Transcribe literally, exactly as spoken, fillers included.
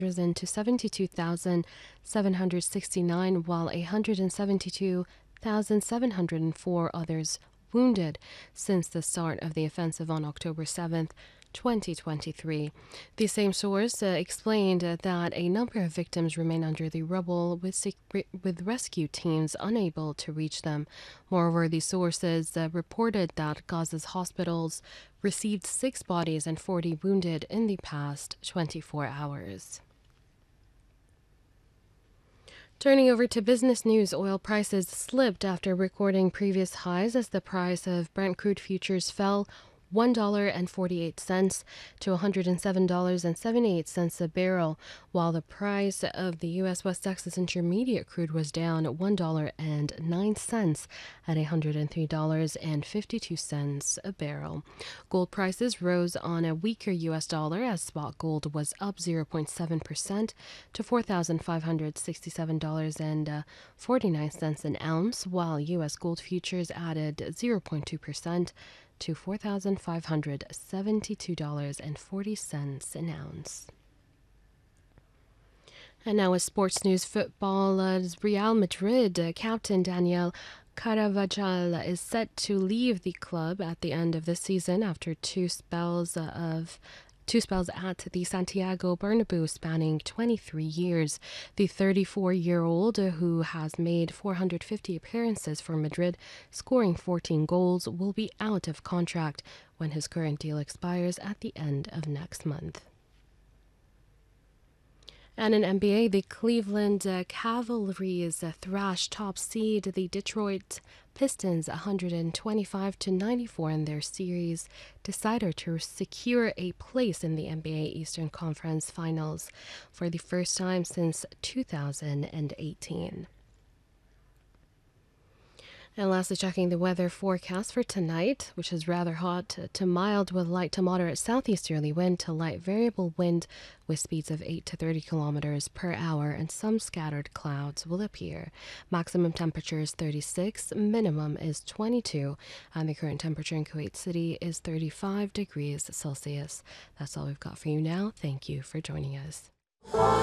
risen to seventy-two thousand seven hundred sixty-nine, while one hundred seventy-two thousand seven hundred four others wounded since the start of the offensive on October seventh, twenty twenty-three. The same source uh, explained uh, that a number of victims remain under the rubble, with, sec- with rescue teams unable to reach them. Moreover, the sources uh, reported that Gaza's hospitals received six bodies and forty wounded in the past twenty-four hours. Turning over to business news, oil prices slipped after recording previous highs as the price of Brent crude futures fell one dollar and forty-eight cents to one hundred seven dollars and seventy-eight cents a barrel, while the price of the U S West Texas Intermediate crude was down one dollar and nine cents at one hundred three dollars and fifty-two cents a barrel. Gold prices rose on a weaker U S dollar as spot gold was up zero point seven percent to four thousand five hundred sixty-seven dollars and forty-nine cents an ounce, while U S gold futures added zero point two percent to four thousand five hundred seventy-two dollars and forty cents an ounce. And now with sports news, football, uh, Real Madrid uh, captain Daniel Carvajal is set to leave the club at the end of the season after two spells uh, of Two spells at the Santiago Bernabeu spanning twenty-three years. The thirty-four-year-old, who has made four hundred fifty appearances for Madrid, scoring fourteen goals, will be out of contract when his current deal expires at the end of next month. And in N B A, the Cleveland uh, Cavaliers uh, thrashed top seed the Detroit Pistons one twenty-five to ninety-four in their series decider to secure a place in the N B A Eastern Conference Finals for the first time since two thousand eighteen. And lastly, checking the weather forecast for tonight, which is rather hot to mild with light to moderate southeasterly wind to light variable wind with speeds of eight to thirty kilometers per hour, and some scattered clouds will appear. Maximum temperature is thirty-six, minimum is twenty-two, and the current temperature in Kuwait City is thirty-five degrees Celsius. That's all we've got for you now. Thank you for joining us.